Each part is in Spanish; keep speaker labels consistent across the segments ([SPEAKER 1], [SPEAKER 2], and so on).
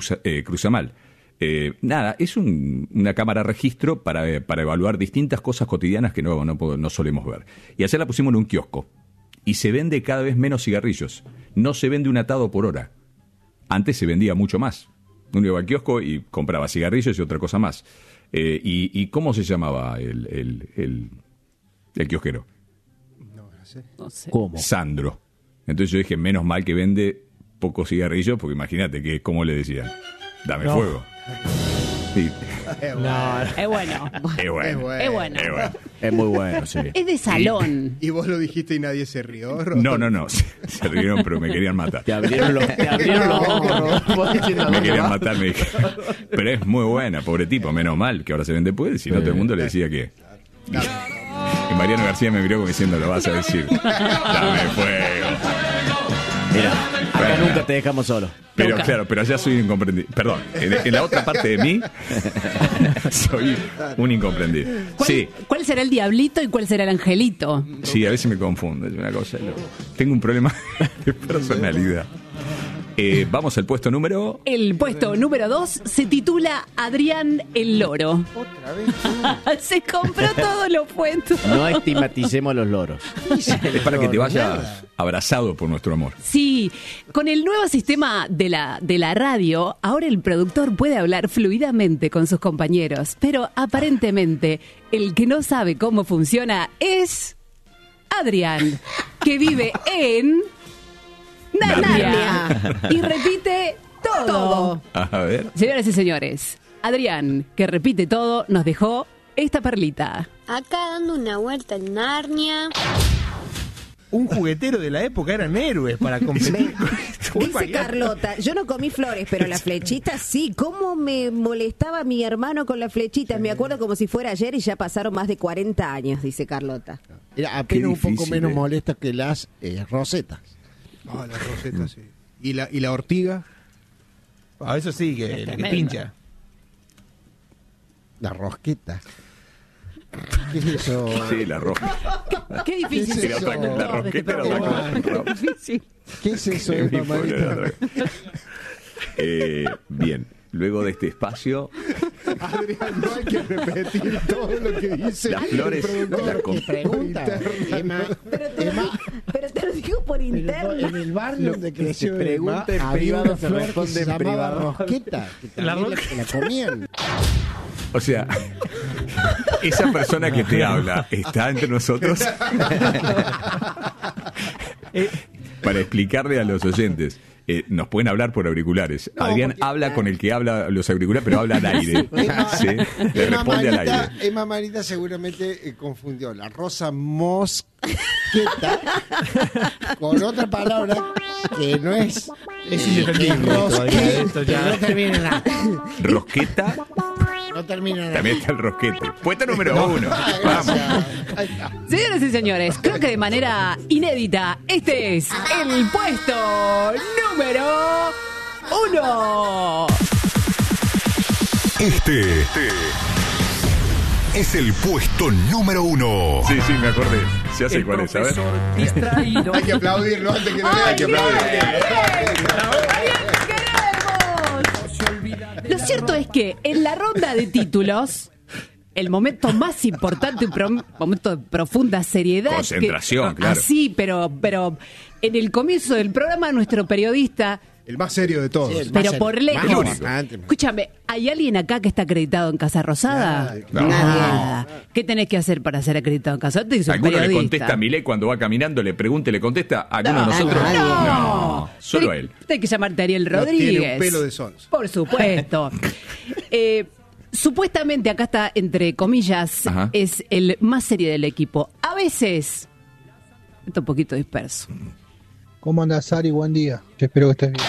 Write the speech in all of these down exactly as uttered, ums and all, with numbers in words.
[SPEAKER 1] cruza, eh, Cruzamal. Eh, nada, es un, una cámara registro para, para evaluar distintas cosas cotidianas que no, no, no solemos ver. Y ayer la pusimos en un kiosco. Y se vende cada vez menos cigarrillos. No se vende un atado por hora. Antes se vendía mucho más. Uno iba al kiosco y compraba cigarrillos y otra cosa más. Eh, y, ¿Y cómo se llamaba el, el, el, el kiosquero?
[SPEAKER 2] No, no sé.
[SPEAKER 3] No sé.
[SPEAKER 4] ¿Cómo?
[SPEAKER 1] Sandro. Entonces yo dije, menos mal que vende pocos cigarrillos, porque imagínate que como le decían, dame
[SPEAKER 4] No.
[SPEAKER 1] fuego. Sí.
[SPEAKER 4] No,
[SPEAKER 3] Es bueno.
[SPEAKER 1] Es bueno.
[SPEAKER 2] Es bueno.
[SPEAKER 3] Es bueno.
[SPEAKER 1] Es bueno.
[SPEAKER 4] es muy bueno, sí.
[SPEAKER 3] Es de salón.
[SPEAKER 2] ¿Y vos lo dijiste y nadie se rió, Rodolfo?
[SPEAKER 1] No, no, no. Se, se rieron, pero me querían matar.
[SPEAKER 4] Te abrieron los, te abrieron los ojos, Rodolfo, diciendo,
[SPEAKER 1] Me
[SPEAKER 4] "No,
[SPEAKER 1] querían
[SPEAKER 4] no".
[SPEAKER 1] matar, me dijeron. Pero es muy buena, pobre tipo. Menos mal que ahora se vende pues, si no todo el mundo le decía que... Y Mariano García me miró como diciendo, lo vas a decir. Dame fuego.
[SPEAKER 4] Mira, acá
[SPEAKER 1] Bueno.
[SPEAKER 4] nunca te dejamos solo.
[SPEAKER 1] Pero claro, pero allá soy un incomprendido. Perdón, en, en la otra parte de mí soy un incomprendido.
[SPEAKER 3] ¿Cuál,
[SPEAKER 1] Sí,
[SPEAKER 3] ¿Cuál será el diablito y cuál será el angelito?
[SPEAKER 1] sí, a veces me confundo. Es una cosa. lo- Tengo un problema de personalidad. Eh, vamos al puesto número.
[SPEAKER 3] El puesto número dos se titula Adrián el Loro.
[SPEAKER 2] Otra vez.
[SPEAKER 3] Se compró todos los puestos.
[SPEAKER 4] No estigmaticemos los loros.
[SPEAKER 1] Es para que te vayas abrazado por nuestro amor.
[SPEAKER 3] Sí, con el nuevo sistema de la, de la radio, ahora el productor puede hablar fluidamente con sus compañeros, pero aparentemente el que no sabe cómo funciona es Adrián, que vive en Narnia y repite todo.
[SPEAKER 1] A ver.
[SPEAKER 3] Señoras y señores, Adrián, que repite todo, nos dejó esta perlita.
[SPEAKER 5] Acá dando una vuelta en Narnia.
[SPEAKER 6] Un juguetero de la época eran héroes para competir con esto. Muy
[SPEAKER 7] Dice
[SPEAKER 6] variado.
[SPEAKER 7] Carlota, yo no comí flores, pero las flechitas sí. ¿Cómo me molestaba mi hermano con las flechitas? Me acuerdo como si fuera ayer y ya pasaron más de cuarenta años, dice Carlota.
[SPEAKER 8] Era apenas un poco
[SPEAKER 1] difícil,
[SPEAKER 8] menos
[SPEAKER 1] eh.
[SPEAKER 8] molesta que las eh, rosetas.
[SPEAKER 2] Ah, la roseta, sí. ¿Y la, ¿Y la ortiga?
[SPEAKER 6] Ah, eso sí, que, la que
[SPEAKER 3] tremenda.
[SPEAKER 6] pincha.
[SPEAKER 8] La rosqueta. ¿Qué es eso?
[SPEAKER 1] Sí, la roja.
[SPEAKER 3] Qué difícil.
[SPEAKER 8] ¿Qué es eso?
[SPEAKER 1] La rosqueta era otra cosa.
[SPEAKER 3] Difícil.
[SPEAKER 8] ¿Qué es eso,
[SPEAKER 1] Mi
[SPEAKER 8] Emma
[SPEAKER 1] pobre
[SPEAKER 8] Marita?
[SPEAKER 1] otra cosa. Eh, bien, luego de este espacio,
[SPEAKER 2] Adrián, no hay que repetir todo lo que dice
[SPEAKER 1] las flores,
[SPEAKER 2] el productor.
[SPEAKER 1] las con-
[SPEAKER 8] Pregunta, Emma,
[SPEAKER 7] Pero te,
[SPEAKER 8] Emma,
[SPEAKER 7] pero te lo digo por
[SPEAKER 8] en
[SPEAKER 7] interno.
[SPEAKER 8] el barrio donde
[SPEAKER 4] que
[SPEAKER 8] creció
[SPEAKER 4] se pregunta en
[SPEAKER 8] Emma, había
[SPEAKER 4] privado
[SPEAKER 8] una
[SPEAKER 4] se
[SPEAKER 8] flor que
[SPEAKER 4] responde
[SPEAKER 8] se
[SPEAKER 4] en
[SPEAKER 8] llamaba
[SPEAKER 4] privado.
[SPEAKER 8] rosqueta, que
[SPEAKER 6] La
[SPEAKER 8] también
[SPEAKER 6] ro-
[SPEAKER 8] la, la comían.
[SPEAKER 1] O sea, esa persona que te habla está entre nosotros. Eh, para explicarle a los oyentes, eh, nos pueden hablar por auriculares.
[SPEAKER 8] No,
[SPEAKER 1] Adrián
[SPEAKER 8] porque-
[SPEAKER 1] habla con el que habla los auriculares, pero habla al aire.
[SPEAKER 8] Emma,
[SPEAKER 1] Sí, le
[SPEAKER 8] Emma
[SPEAKER 1] responde al
[SPEAKER 8] Marita,
[SPEAKER 1] aire.
[SPEAKER 8] Emma Marita seguramente eh, confundió la rosa mosqueta con otra palabra que no es
[SPEAKER 6] Es indefendible todavía, esto
[SPEAKER 8] que no
[SPEAKER 6] ya.
[SPEAKER 8] termina en la.
[SPEAKER 1] Rosqueta,
[SPEAKER 8] No termina en la.
[SPEAKER 1] también está el rosquete. Puesto número uno. Vamos.
[SPEAKER 8] Ahí está.
[SPEAKER 3] Señoras y señores, creo que de manera inédita, este es el puesto número uno.
[SPEAKER 9] Este es el puesto número uno.
[SPEAKER 1] Sí, sí, me acordé. Se hace
[SPEAKER 6] El
[SPEAKER 1] cuál es, a ver.
[SPEAKER 6] profesor distraído.
[SPEAKER 2] Hay que aplaudirlo antes que no le
[SPEAKER 1] Hay que aplaudir.
[SPEAKER 3] Lo cierto es que en la ronda de títulos, el momento más importante, un pro- momento de profunda seriedad.
[SPEAKER 1] Concentración,
[SPEAKER 3] que-
[SPEAKER 1] claro.
[SPEAKER 3] Así, pero, pero en el comienzo del programa, nuestro periodista,
[SPEAKER 2] El más serio de todos.
[SPEAKER 8] Sí, el
[SPEAKER 3] pero
[SPEAKER 8] más
[SPEAKER 3] por
[SPEAKER 8] serio.
[SPEAKER 3] lejos.
[SPEAKER 8] Más importante.
[SPEAKER 3] Escúchame, ¿hay alguien acá que está acreditado en Casa Rosada?
[SPEAKER 1] No.
[SPEAKER 3] Nada. ¿Qué tenés que hacer para ser acreditado en Casa Rosada? Tenés que ser
[SPEAKER 1] ¿Alguno le
[SPEAKER 3] periodista.
[SPEAKER 1] contesta a Milei cuando va caminando? ¿Le pregunta y le contesta? ¿A alguno
[SPEAKER 3] No,
[SPEAKER 1] de nosotros?
[SPEAKER 3] no,
[SPEAKER 1] No, solo a
[SPEAKER 3] Tenés-
[SPEAKER 1] él.
[SPEAKER 3] Tenés que llamarte a Ariel
[SPEAKER 2] No
[SPEAKER 3] Rodríguez.
[SPEAKER 2] tiene un pelo de sonso.
[SPEAKER 3] Por supuesto. Eh, supuestamente acá está, entre comillas,
[SPEAKER 1] Ajá.
[SPEAKER 3] es el más serio del equipo. A veces está un poquito disperso.
[SPEAKER 10] ¿Cómo andas, Ari? Buen día. Yo espero que estés bien.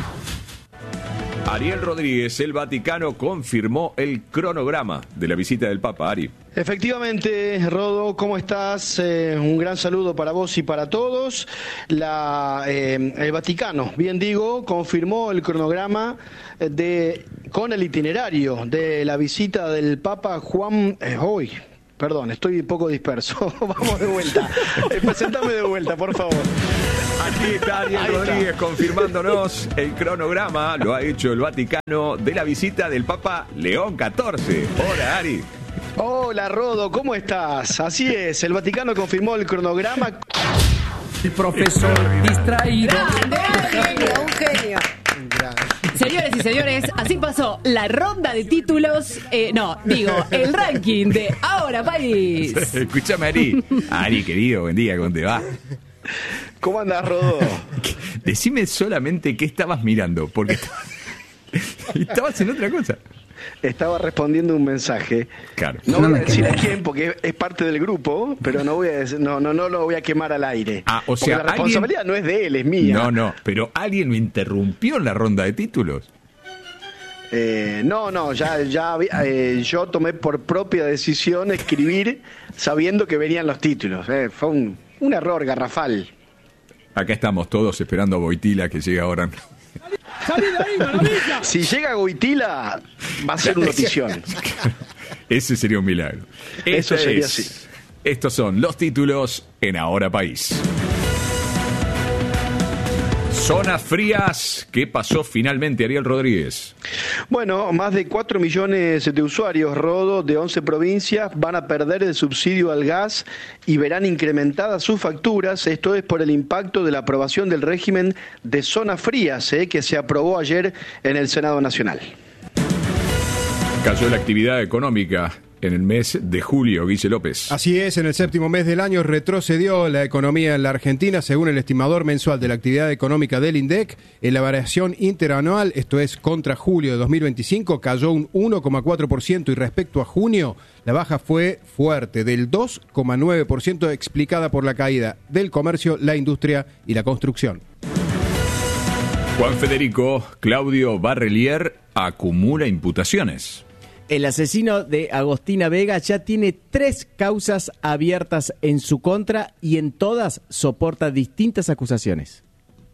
[SPEAKER 1] Ariel Rodríguez, el Vaticano, confirmó el cronograma de la visita del Papa. Ari.
[SPEAKER 11] Efectivamente, Rodo, ¿cómo estás? Eh, un gran saludo para vos y para todos. La, eh, el Vaticano, bien digo, confirmó el cronograma de con el itinerario de la visita del Papa Juan eh, hoy. Perdón, estoy un poco disperso. Vamos de vuelta. Eh, presentame de vuelta, por favor.
[SPEAKER 1] Aquí está Ariel
[SPEAKER 11] Ahí está.
[SPEAKER 1] Rodríguez confirmándonos el cronograma. Lo ha hecho el Vaticano de la visita del Papa León catorce. Hola, Ari.
[SPEAKER 11] Hola, Rodo, ¿cómo estás? Así es, el Vaticano confirmó el cronograma.
[SPEAKER 12] El profesor distraído.
[SPEAKER 7] Grande, un genio, un genio.
[SPEAKER 3] Señores y señores, así pasó la ronda de títulos, eh, no, digo, el ranking de Ahora País.
[SPEAKER 1] Escúchame, Ari. Ari, querido, buen día, ¿cómo te va?
[SPEAKER 11] ¿Cómo andás, Rodo?
[SPEAKER 1] Decime solamente qué estabas mirando, porque estabas, estabas en otra cosa.
[SPEAKER 11] Estaba respondiendo un mensaje.
[SPEAKER 1] Claro.
[SPEAKER 11] No voy a decir a quién porque es parte del grupo, pero no voy a decir, no, no, no lo voy a quemar al aire.
[SPEAKER 1] Ah, o
[SPEAKER 11] Porque
[SPEAKER 1] sea,
[SPEAKER 11] la responsabilidad
[SPEAKER 1] alguien...
[SPEAKER 11] no es de él, es mía.
[SPEAKER 1] No, no, pero alguien me interrumpió en la ronda de títulos.
[SPEAKER 11] Eh, no, no, ya, ya eh, yo tomé por propia decisión escribir sabiendo que venían los títulos. Eh, fue un, un error garrafal.
[SPEAKER 1] Acá estamos todos esperando a Boitila que llegue ahora.
[SPEAKER 12] ¡Salí de ahí, maravilla!
[SPEAKER 11] Si llega Goitila, va a ser una notición.
[SPEAKER 1] Ese sería un milagro.
[SPEAKER 11] Eso
[SPEAKER 1] Esto
[SPEAKER 11] sería
[SPEAKER 1] es-
[SPEAKER 11] así.
[SPEAKER 1] Estos son los títulos en Ahora País. Zonas frías. ¿Qué pasó finalmente, Ariel Rodríguez?
[SPEAKER 11] Bueno, más de cuatro millones de usuarios, Rodo, de once provincias, van a perder el subsidio al gas y verán incrementadas sus facturas. Esto es por el impacto de la aprobación del régimen de zonas frías, eh, que se aprobó ayer en el Senado Nacional.
[SPEAKER 1] Cayó la actividad económica en el mes de julio, Guille López.
[SPEAKER 13] Así es, en el séptimo mes del año retrocedió la economía en la Argentina según el estimador mensual de la actividad económica del INDEC. En la variación interanual, esto es contra julio de dos mil veinticinco, cayó un uno coma cuatro por ciento y respecto a junio, la baja fue fuerte, del dos coma nueve por ciento, explicada por la caída del comercio, la industria y la construcción.
[SPEAKER 1] Juan Federico, Claudio Barrelier acumula imputaciones.
[SPEAKER 4] El asesino de Agostina Vega ya tiene tres causas abiertas en su contra y en todas soporta distintas acusaciones.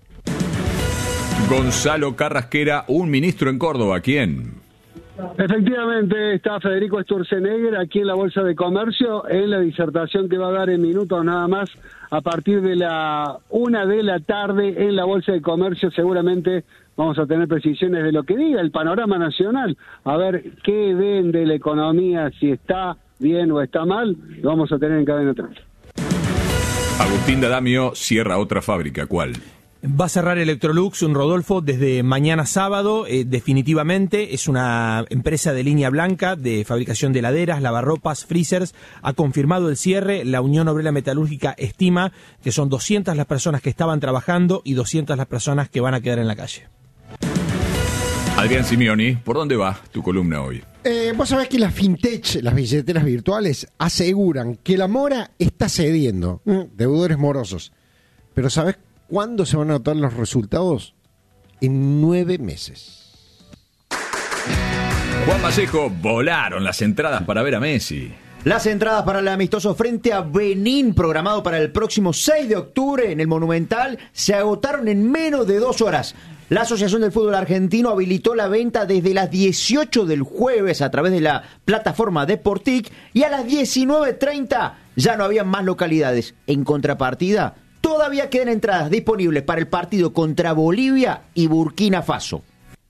[SPEAKER 1] Gonzalo Carrasquera, un ministro en Córdoba. ¿Quién?
[SPEAKER 14] Efectivamente, está Federico Sturzenegger aquí en la Bolsa de Comercio en la disertación que va a dar en minutos nada más a partir de la una de la tarde en la Bolsa de Comercio. Seguramente vamos a tener precisiones de lo que diga el panorama nacional, a ver qué ven de la economía, si está bien o está mal, lo vamos a tener en Cadena tres.
[SPEAKER 1] Agustín D'Adamio cierra otra fábrica. ¿Cuál?
[SPEAKER 6] Va a cerrar Electrolux, un Rodolfo, desde mañana sábado, eh, definitivamente. Es una empresa de línea blanca de fabricación de heladeras, lavarropas, freezers. Ha confirmado el cierre. La Unión Obrera Metalúrgica estima que son doscientas las personas que estaban trabajando y doscientas las personas que van a quedar en la calle.
[SPEAKER 1] Adrián Simeoni, ¿por dónde va tu columna hoy?
[SPEAKER 2] Eh, vos sabés que las fintech, las billeteras virtuales, aseguran que la mora está cediendo, ¿eh? Deudores morosos. Pero ¿sabés cuándo se van a notar los resultados? En nueve meses.
[SPEAKER 1] Juan Vallejo, volaron las entradas para ver a Messi.
[SPEAKER 15] Las entradas para el amistoso frente a Benín, programado para el próximo seis de octubre en el Monumental, se agotaron en menos de dos horas. La Asociación del Fútbol Argentino habilitó la venta desde las dieciocho del jueves a través de la plataforma Deportic y a las diecinueve treinta ya no había más localidades. En contrapartida, todavía quedan entradas disponibles para el partido contra Bolivia y Burkina Faso.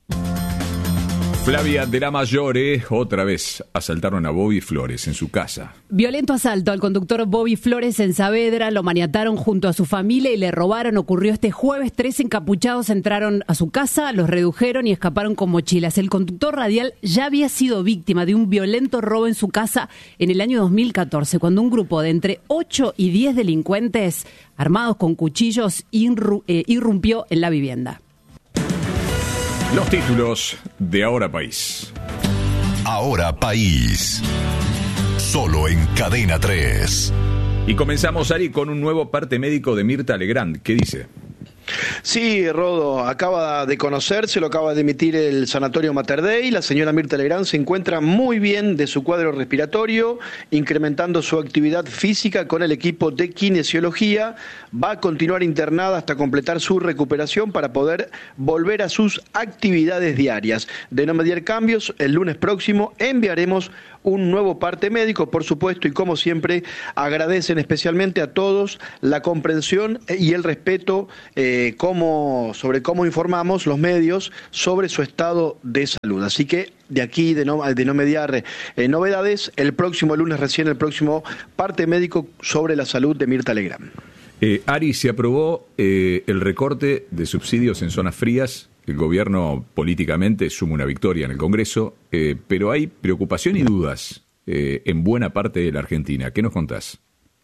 [SPEAKER 1] Flavia de la Mayore, otra vez asaltaron a Bobby Flores en su casa.
[SPEAKER 3] Violento asalto al conductor Bobby Flores en Saavedra, lo maniataron junto a su familia y le robaron. Ocurrió este jueves. Tres encapuchados entraron a su casa, los redujeron y escaparon con mochilas. El conductor radial ya había sido víctima de un violento robo en su casa en el año dos mil catorce, cuando un grupo de entre ocho y diez delincuentes armados con cuchillos irru- eh, irrumpió en la vivienda.
[SPEAKER 1] Los títulos de Ahora País.
[SPEAKER 9] Ahora País. Solo en Cadena tres.
[SPEAKER 1] Y comenzamos, Ari, con un nuevo parte médico de Mirta Legrand. ¿Qué dice?
[SPEAKER 11] Sí, Rodo, acaba de conocerse, lo acaba de emitir el Sanatorio Mater Dei. La señora Mirta Legrand se encuentra muy bien de su cuadro respiratorio, incrementando su actividad física con el equipo de kinesiología. Va a continuar internada hasta completar su recuperación para poder volver a sus actividades diarias. De no mediar cambios, el lunes próximo enviaremos un nuevo parte médico, por supuesto, y como siempre agradecen especialmente a todos la comprensión y el respeto eh, como, sobre cómo informamos los medios sobre su estado de salud. Así que de aquí, de no, de no mediar eh, novedades, el próximo lunes recién el próximo parte médico sobre la salud de Mirta Legrand.
[SPEAKER 1] Eh, Ari, se aprobó eh, el recorte de subsidios en zonas frías. El gobierno políticamente suma una victoria en el Congreso, eh, pero hay preocupación y dudas eh, en buena parte de la Argentina. ¿Qué nos contás?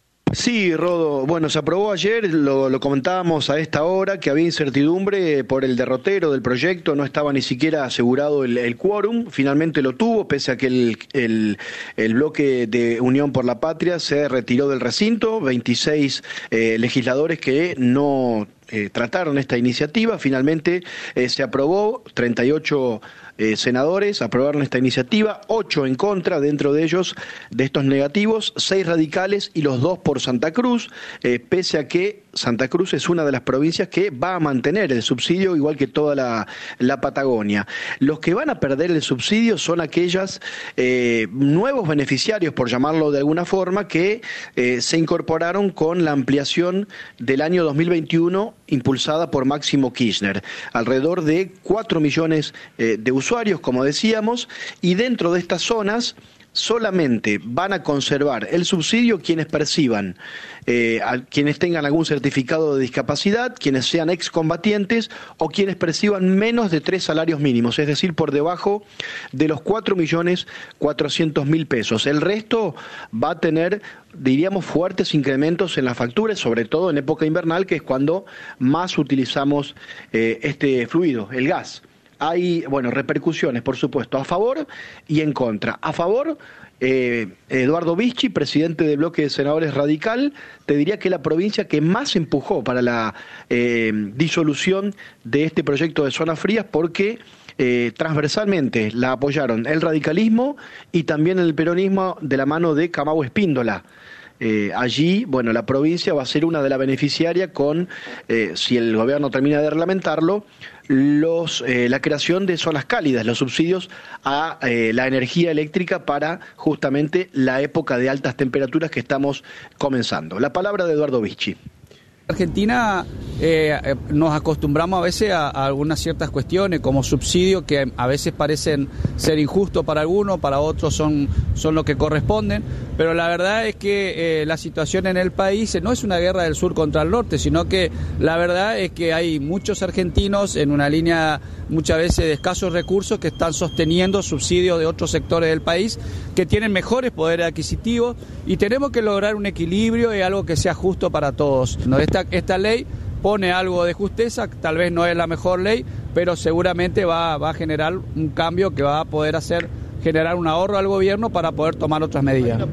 [SPEAKER 11] Sí, Rodo. Bueno, se aprobó ayer, lo, lo comentábamos a esta hora, que había incertidumbre por el derrotero del proyecto, no estaba ni siquiera asegurado el, el quórum, finalmente lo tuvo, pese a que el, el, el bloque de Unión por la Patria se retiró del recinto, veintiséis eh, legisladores que no eh, trataron esta iniciativa, finalmente eh, se aprobó, treinta y ocho Eh, senadores aprobaron esta iniciativa, ocho en contra, dentro de ellos, de estos negativos, seis radicales y los dos por Santa Cruz, eh, pese a que Santa Cruz es una de las provincias que va a mantener el subsidio, igual que toda la, la Patagonia. Los que van a perder el subsidio son aquellos eh, nuevos beneficiarios, por llamarlo de alguna forma, que eh, se incorporaron con la ampliación del año dos mil veintiuno impulsada por Máximo Kirchner. Alrededor de cuatro millones eh, de usuarios, como decíamos, y dentro de estas zonas solamente van a conservar el subsidio quienes perciban, eh, a quienes tengan algún certificado de discapacidad, quienes sean excombatientes o quienes perciban menos de tres salarios mínimos, es decir, por debajo de los cuatro millones cuatrocientos mil pesos. El resto va a tener, diríamos, fuertes incrementos en las facturas, sobre todo en época invernal, que es cuando más utilizamos eh, este fluido, el gas. Hay, bueno, repercusiones, por supuesto, a favor y en contra. A favor, eh, Eduardo Vicchi, presidente del bloque de senadores radical, te diría que es la provincia que más empujó para la eh, disolución de este proyecto de zonas frías, porque eh, transversalmente la apoyaron el radicalismo y también el peronismo de la mano de Camau Espíndola. Eh, allí, bueno, la provincia va a ser una de las beneficiarias con, eh, si el gobierno termina de reglamentarlo, los, eh, la creación de zonas cálidas, los subsidios a eh, la energía eléctrica para justamente la época de altas temperaturas que estamos comenzando. La palabra de Eduardo Vicchi.
[SPEAKER 16] Argentina eh, nos acostumbramos a veces a, a algunas ciertas cuestiones como subsidios que a veces parecen ser injustos para algunos, para otros son, son lo que corresponden, pero la verdad es que eh, la situación en el país no es una guerra del sur contra el norte, sino que la verdad es que hay muchos argentinos en una línea muchas veces de escasos recursos que están sosteniendo subsidios de otros sectores del país que tienen mejores poderes adquisitivos y tenemos que lograr un equilibrio y algo que sea justo para todos. ¿No? Esta, esta ley pone algo de justeza, tal vez no es la mejor ley, pero seguramente va, va a generar un cambio que va a poder hacer generar un ahorro al gobierno para poder tomar otras medidas.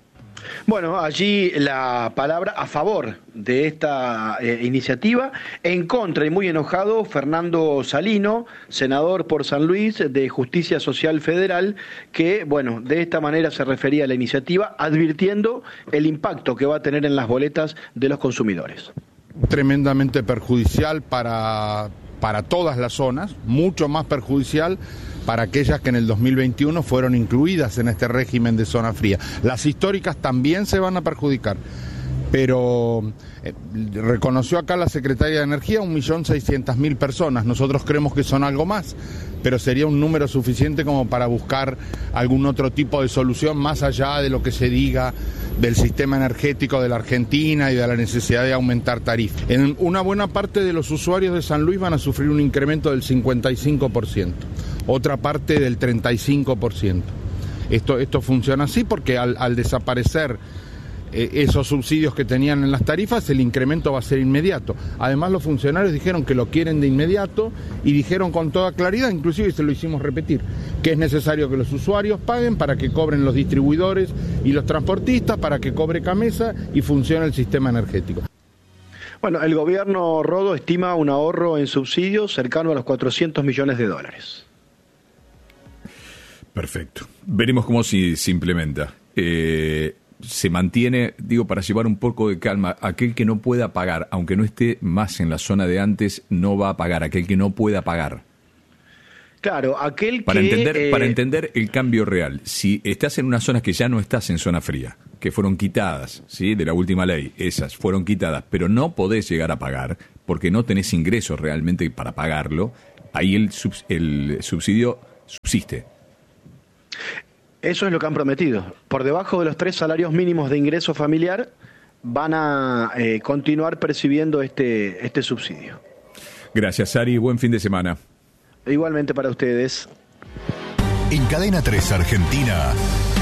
[SPEAKER 11] Bueno, allí la palabra a favor de esta eh, iniciativa, en contra y muy enojado Fernando Salino, senador por San Luis de Justicia Social Federal, que, bueno, de esta manera se refería a la iniciativa, advirtiendo el impacto que va a tener en las boletas de los consumidores.
[SPEAKER 17] Tremendamente perjudicial para, para todas las zonas, mucho más perjudicial para aquellas que en el dos mil veintiuno fueron incluidas en este régimen de zona fría. Las históricas también se van a perjudicar, pero eh, reconoció acá la Secretaría de Energía un millón seiscientas mil personas. Nosotros creemos que son algo más, pero sería un número suficiente como para buscar algún otro tipo de solución más allá de lo que se diga del sistema energético de la Argentina y de la necesidad de aumentar tarifas. En una buena parte de los usuarios de San Luis van a sufrir un incremento del cincuenta y cinco por ciento, otra parte del treinta y cinco por ciento. Esto, esto funciona así porque al, al desaparecer eh, esos subsidios que tenían en las tarifas, el incremento va a ser inmediato. Además, los funcionarios dijeron que lo quieren de inmediato y dijeron con toda claridad, inclusive se lo hicimos repetir, que es necesario que los usuarios paguen para que cobren los distribuidores y los transportistas, para que cobre Camesa y funcione el sistema energético.
[SPEAKER 11] Bueno, el gobierno, Rodo, estima un ahorro en subsidios cercano a los cuatrocientos millones de dólares.
[SPEAKER 1] Perfecto. Veremos cómo se, se implementa. Eh, se mantiene, digo, para llevar un poco de calma, aquel que no pueda pagar, aunque no esté más en la zona de antes, no va a pagar, aquel que no pueda pagar.
[SPEAKER 11] Claro, aquel
[SPEAKER 1] para
[SPEAKER 11] que...
[SPEAKER 1] Entender,
[SPEAKER 11] eh...
[SPEAKER 1] Para entender el cambio real, si estás en unas zonas que ya no estás en zona fría, que fueron quitadas, ¿sí?, de la última ley, esas fueron quitadas, pero no podés llegar a pagar, porque no tenés ingresos realmente para pagarlo, ahí el, subs, el subsidio subsiste.
[SPEAKER 11] Eso es lo que han prometido. Por debajo de los tres salarios mínimos de ingreso familiar van a eh, continuar percibiendo este, este subsidio.
[SPEAKER 1] Gracias, Ari. Buen fin de semana.
[SPEAKER 11] Igualmente para ustedes.
[SPEAKER 9] En Cadena tres Argentina,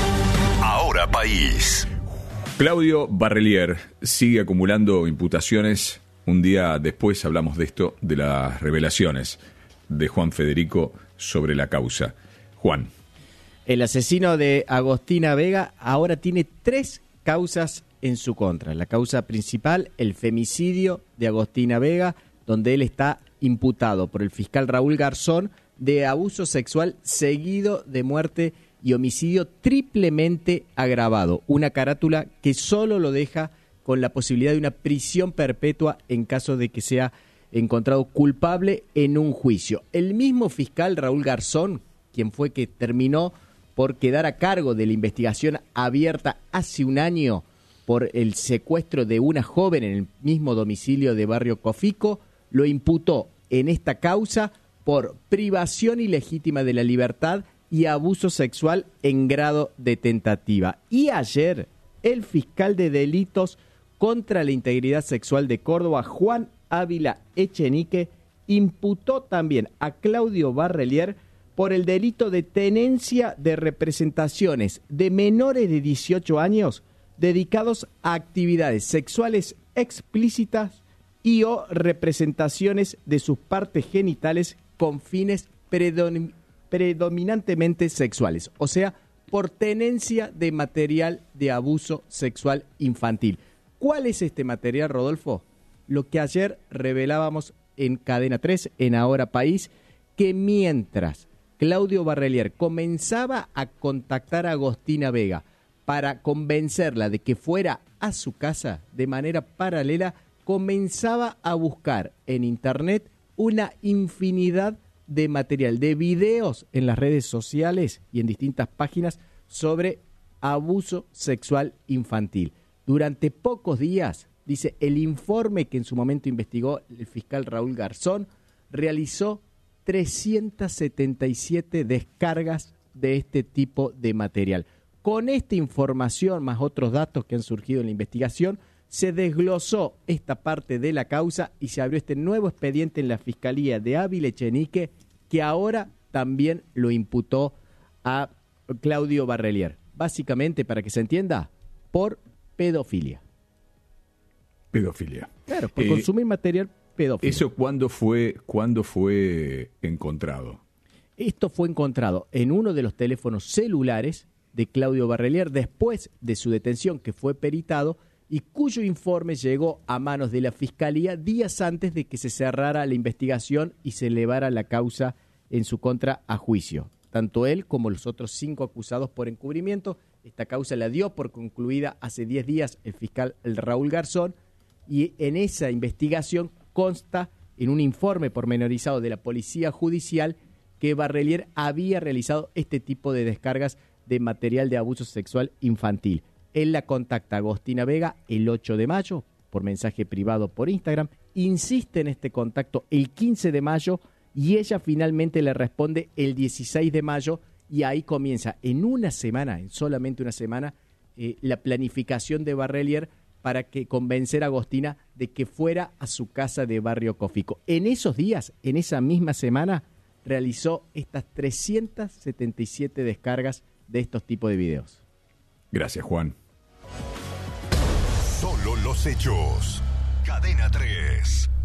[SPEAKER 9] Ahora País.
[SPEAKER 1] Claudio Barrelier sigue acumulando imputaciones. Un día después hablamos de esto, de las revelaciones de Juan Federico sobre la causa. Juan.
[SPEAKER 4] El asesino de Agostina Vega ahora tiene tres causas en su contra. La causa principal, el femicidio de Agostina Vega, donde él está imputado por el fiscal Raúl Garzón de abuso sexual seguido de muerte y homicidio triplemente agravado. Una carátula que solo lo deja con la posibilidad de una prisión perpetua en caso de que sea encontrado culpable en un juicio. El mismo fiscal Raúl Garzón, quien fue que terminó por quedar a cargo de la investigación abierta hace un año por el secuestro de una joven en el mismo domicilio de Barrio Cofico, lo imputó en esta causa por privación ilegítima de la libertad y abuso sexual en grado de tentativa. Y ayer, el fiscal de delitos contra la integridad sexual de Córdoba, Juan Ávila Echenique, imputó también a Claudio Barrelier por el delito de tenencia de representaciones de menores de dieciocho años dedicados a actividades sexuales explícitas y o representaciones de sus partes genitales con fines predom- predominantemente sexuales, o sea, por tenencia de material de abuso sexual infantil. ¿Cuál es este material, Rodolfo? Lo que ayer revelábamos en Cadena tres, en Ahora País, que mientras Claudio Barrelier comenzaba a contactar a Agostina Vega para convencerla de que fuera a su casa de manera paralela, comenzaba a buscar en internet una infinidad de material, de videos en las redes sociales y en distintas páginas sobre abuso sexual infantil. Durante pocos días, dice, el informe que en su momento investigó el fiscal Raúl Garzón, realizó trescientas setenta y siete descargas de este tipo de material. Con esta información, más otros datos que han surgido en la investigación, se desglosó esta parte de la causa y se abrió este nuevo expediente en la Fiscalía de Ávila Echenique, que ahora también lo imputó a Claudio Barrelier. Básicamente, para que se entienda, por pedofilia.
[SPEAKER 1] Pedofilia.
[SPEAKER 4] Claro, por
[SPEAKER 1] Eh,
[SPEAKER 4] consumir material pedófilo.
[SPEAKER 1] ¿Eso cuándo fue, cuándo fue encontrado?
[SPEAKER 4] Esto fue encontrado en uno de los teléfonos celulares de Claudio Barrelier después de su detención, que fue peritado y cuyo informe llegó a manos de la Fiscalía días antes de que se cerrara la investigación y se elevara la causa en su contra a juicio. Tanto él como los otros cinco acusados por encubrimiento. Esta causa la dio por concluida hace diez días el fiscal el Raúl Garzón, y en esa investigación consta en un informe pormenorizado de la Policía Judicial que Barrelier había realizado este tipo de descargas de material de abuso sexual infantil. Él la contacta a Agostina Vega el ocho de mayo por mensaje privado por Instagram, insiste en este contacto el quince de mayo y ella finalmente le responde el dieciséis de mayo, y ahí comienza en una semana, en solamente una semana, eh, la planificación de Barrelier para que convencer a Agostina de que fuera a su casa de Barrio Cofico. En esos días, en esa misma semana, realizó estas trescientas setenta y siete descargas de estos tipos de videos.
[SPEAKER 1] Gracias, Juan.
[SPEAKER 9] Solo los hechos. Cadena tres.